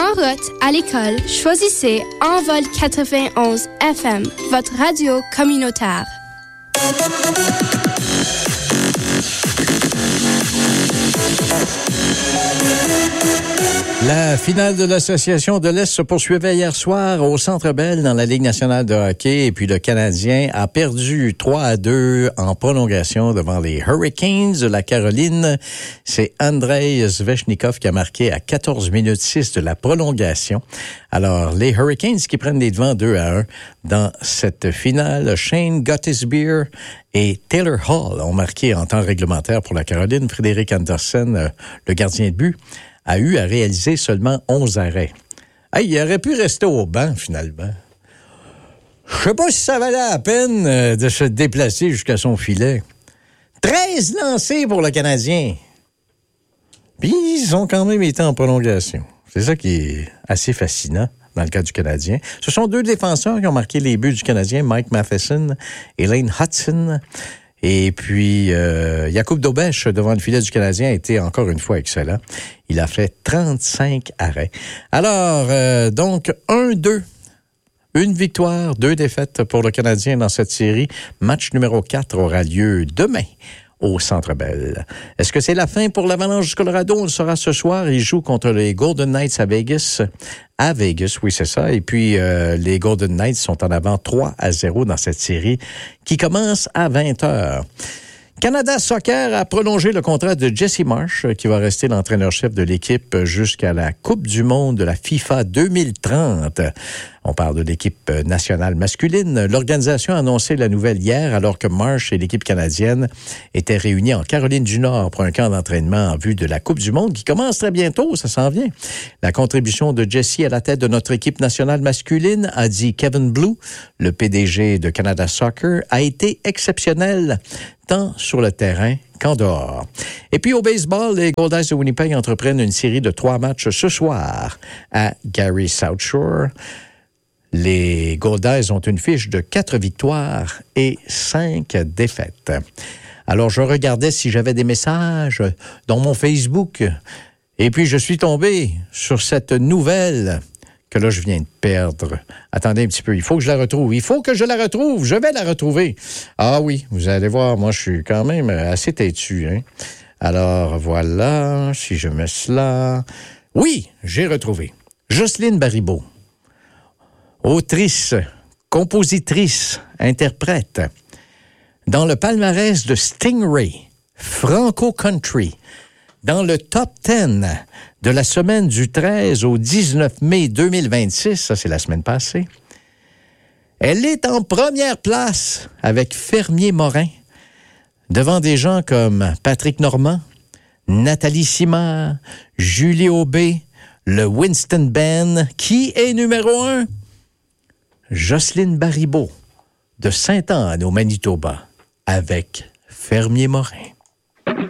En route à l'école, choisissez Envol 91 FM, votre radio communautaire. La finale de l'Association de l'Est se poursuivait hier soir au Centre Bell dans la Ligue nationale de hockey. Et puis le Canadien a perdu 3-2 en prolongation devant les Hurricanes de la Caroline. C'est Andrei Svechnikov qui a marqué à 14 minutes 6 de la prolongation. Alors, les Hurricanes qui prennent les devants 2-1 dans cette finale. Shane Gottisbehere et Taylor Hall ont marqué en temps réglementaire pour la Caroline. Frédéric Andersen, le gardien de but, a eu à réaliser seulement 11 arrêts. Hey, il aurait pu rester au banc, finalement. Je sais pas si ça valait la peine de se déplacer jusqu'à son filet. 13 lancés pour le Canadien. Puis, ils ont quand même été en prolongation. C'est ça qui est assez fascinant dans le cas du Canadien. Ce sont deux défenseurs qui ont marqué les buts du Canadien, Mike Matheson et Lane Hudson. Et puis, Jakub Dobeš, devant le filet du Canadien, a été encore une fois excellent. Il a fait 35 arrêts. Alors, donc, 1-2. Une victoire, 2 défaites pour le Canadien dans cette série. Match numéro 4 aura lieu demain au Centre Bell. Est-ce que c'est la fin pour l'Avalanche du Colorado? On le saura ce soir. Ils jouent contre les Golden Knights à Vegas. À Vegas, oui, c'est ça. Et puis, les Golden Knights sont en avant 3-0 dans cette série qui commence à 20h. Canada Soccer a prolongé le contrat de Jesse Marsh, qui va rester l'entraîneur-chef de l'équipe jusqu'à la Coupe du monde de la FIFA 2030. On parle de l'équipe nationale masculine. L'organisation a annoncé la nouvelle hier, alors que Marsh et l'équipe canadienne étaient réunis en Caroline du Nord pour un camp d'entraînement en vue de la Coupe du monde qui commence très bientôt, ça s'en vient. La contribution de Jesse à la tête de notre équipe nationale masculine, a dit Kevin Blue, le PDG de Canada Soccer, a été exceptionnelle, tant sur le terrain qu'en dehors. Et puis au baseball, les Goldeyes de Winnipeg entreprennent une série de 3 matchs ce soir à Gary South Shore. Les Goldeyes ont une fiche de 4 victoires et 5 défaites. Alors, je regardais si j'avais des messages dans mon Facebook. Et puis, je suis tombé sur cette nouvelle que là, je viens de perdre. Attendez un petit peu, il faut que je la retrouve. Il faut que je la retrouve. Je vais la retrouver. Ah oui, vous allez voir, moi, je suis quand même assez têtu, hein. Alors, voilà, si je mets cela... Oui, j'ai retrouvé. Jocelyne Baribeau. Autrice, compositrice, interprète. Dans le palmarès de Stingray, Franco Country, dans le top 10 de la semaine du 13 au 19 mai 2026, ça c'est la semaine passée, elle est en première place avec Fermier Morin, devant des gens comme Patrick Normand, Nathalie Simard, Julie Aubé, le Winston Band, qui est numéro 1? Jocelyne Baribeau, de Sainte-Anne au Manitoba, avec Fermier Morin.